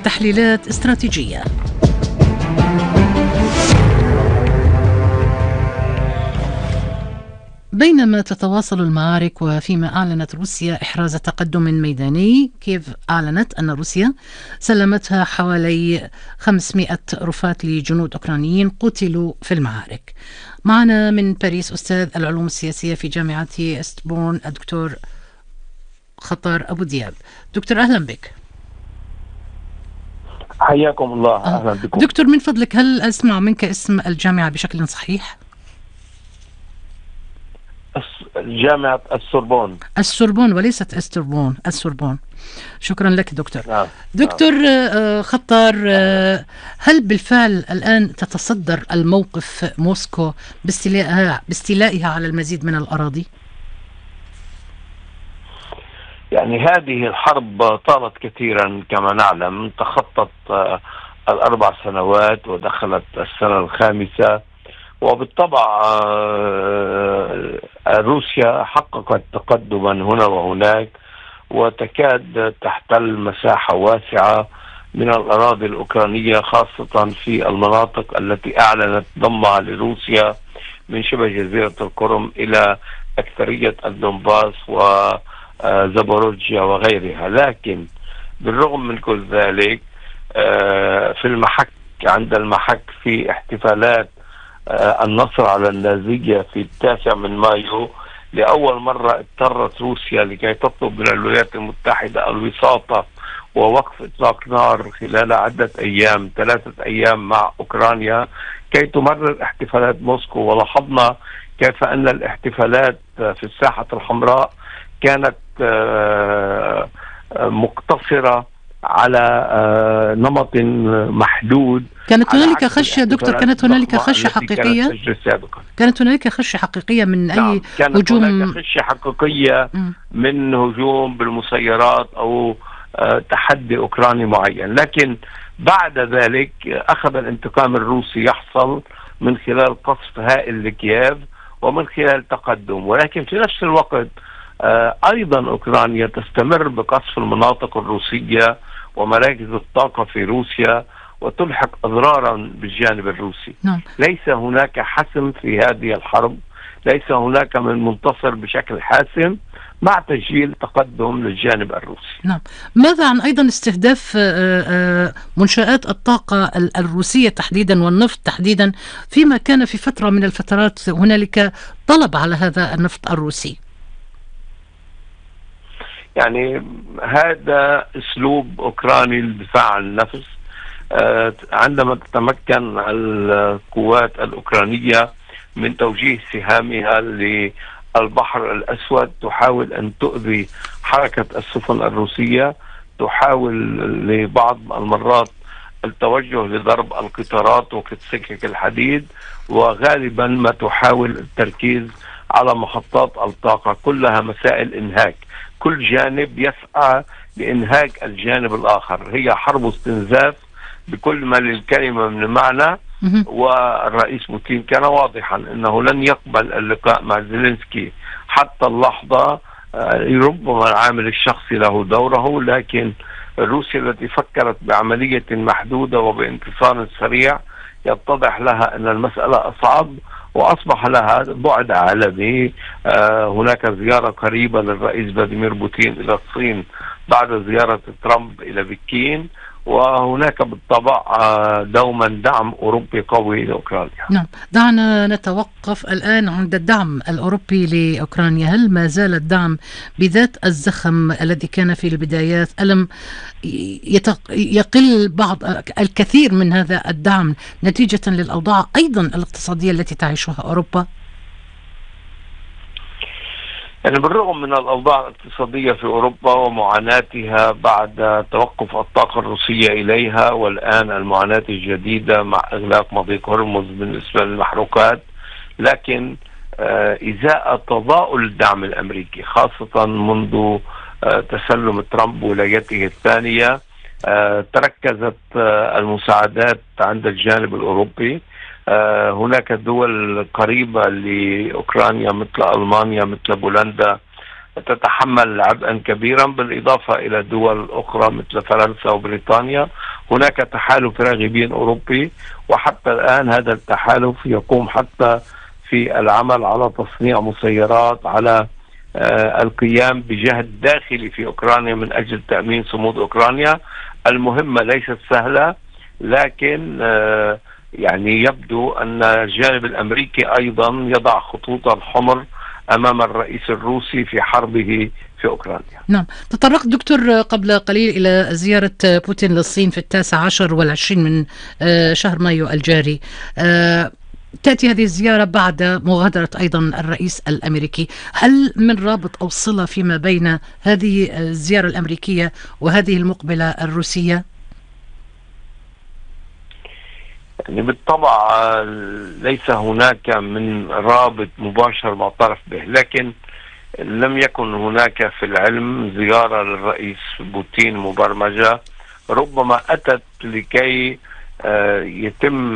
تحليلات استراتيجية. بينما تتواصل المعارك وفيما أعلنت روسيا إحراز تقدم ميداني، كييف أعلنت أن روسيا سلمتها حوالي 500 رفات لجنود أوكرانيين قتلوا في المعارك. معنا من باريس أستاذ العلوم السياسية في جامعة استبون الدكتور خطر أبو دياب. دكتور أهلا بك. حياكم الله. أهلا بكم. دكتور من فضلك هل أسمع منك اسم الجامعة بشكل صحيح؟ جامعة السوربون وليست استربون، السوربون. شكرا لك دكتور. دكتور خطر، هل بالفعل الآن تتصدر الموقف موسكو باستيلائها على المزيد من الأراضي؟ يعني هذه الحرب طالت كثيرا كما نعلم، تخطت 4 سنوات ودخلت السنة 5، وبالطبع روسيا حققت تقدما هنا وهناك وتكاد تحتل مساحة واسعة من الأراضي الأوكرانية، خاصة في المناطق التي أعلنت ضمها لروسيا من شبه جزيرة القرم إلى أكثرية الدنباس وزابوروجيا وغيرها. لكن بالرغم من كل ذلك في المحك، عند المحك في احتفالات النصر على النازية في 9 مايو، لأول مرة اضطرت روسيا لكي تطلب من الولايات المتحدة الوساطة ووقف إطلاق نار خلال عدة أيام، 3 أيام مع أوكرانيا، كي تمرر احتفالات موسكو. ولاحظنا كيف أن الاحتفالات في الساحة الحمراء كانت مقتصرة على نمط محدود. كانت هنالك خشية دكتور، كانت هنالك خشية حقيقية؟ كانت هنالك خشية حقيقية من أي كانت هجوم؟ هنالك خشية حقيقية من هجوم بالمسيرات أو تحدي أوكراني معين. لكن بعد ذلك أخذ الانتقام الروسي يحصل من خلال قصف هائل لكييف ومن خلال تقدم، ولكن في نفس الوقت أيضا أوكرانيا تستمر بقصف المناطق الروسية ومراكز الطاقة في روسيا وتلحق أضرارا بالجانب الروسي. ليس هناك حسم في هذه الحرب، ليس هناك من منتصر بشكل حاسم، مع تسجيل تقدم للجانب الروسي. ماذا عن أيضا استهداف منشآت الطاقة الروسية تحديدا والنفط تحديدا، فيما كان في فترة من الفترات هنالك طلب على هذا النفط الروسي؟ يعني هذا أسلوب أوكراني للدفاع عن النفس. عندما تتمكن القوات الأوكرانية من توجيه سهامها للبحر الأسود، تحاول أن تؤذي حركة السفن الروسية، تحاول لبعض المرات التوجه لضرب القطارات وسكك الحديد، وغالبا ما تحاول التركيز على محطات الطاقة. كلها مسائل إنهاك، كل جانب يسعى لإنهاك الجانب الآخر. هي حرب استنزاف بكل ما للكلمة من معنى. والرئيس بوتين كان واضحا أنه لن يقبل اللقاء مع زيلينسكي حتى اللحظة. ربما العامل الشخصي له دوره، لكن روسيا التي فكرت بعملية محدودة وبانتصار سريع يتضح لها أن المسألة أصعب وأصبح لها بعد عالمي. هناك زيارة قريبة للرئيس فلاديمير بوتين إلى الصين بعد زيارة ترامب إلى بكين، وهناك بالطبع دوما دعم أوروبي قوي لأوكرانيا. دعنا نتوقف الآن عند الدعم الأوروبي لأوكرانيا. هل ما زال الدعم بذات الزخم الذي كان في البدايات؟ ألم يقل الكثير من هذا الدعم نتيجة للأوضاع أيضا الاقتصادية التي تعيشها أوروبا؟ يعني بالرغم من الأوضاع الاقتصادية في أوروبا ومعاناتها بعد توقف الطاقة الروسية إليها، والآن المعاناة الجديدة مع إغلاق مضيق هرمز بالنسبة للمحروقات، لكن إزاء تضاؤل الدعم الأمريكي خاصة منذ تسلم ترامب ولايته الثانية، تركزت المساعدات عند الجانب الأوروبي. هناك دول قريبة لأوكرانيا مثل ألمانيا مثل بولندا تتحمل عبئا كبيرا، بالإضافة إلى دول أخرى مثل فرنسا وبريطانيا، هناك تحالف راغبين أوروبي، وحتى الآن هذا التحالف يقوم حتى في العمل على تصنيع مسيرات، على القيام بجهد داخلي في أوكرانيا من أجل تأمين صمود أوكرانيا. المهمة ليست سهلة، لكن يعني يبدو أن الجانب الأمريكي أيضا يضع خطوط الحمر أمام الرئيس الروسي في حربه في أوكرانيا. نعم، تطرقت دكتور قبل قليل إلى زيارة بوتين للصين في 19 و20 من شهر مايو الجاري. تأتي هذه الزيارة بعد مغادرة أيضا الرئيس الأمريكي. هل من رابط أو صلة فيما بين هذه الزيارة الأمريكية وهذه المقبلة الروسية؟ يعني بالطبع ليس هناك من رابط مباشر معترف به، لكن لم يكن هناك في العلم زيارة للرئيس بوتين مبرمجة، ربما أتت لكي يتم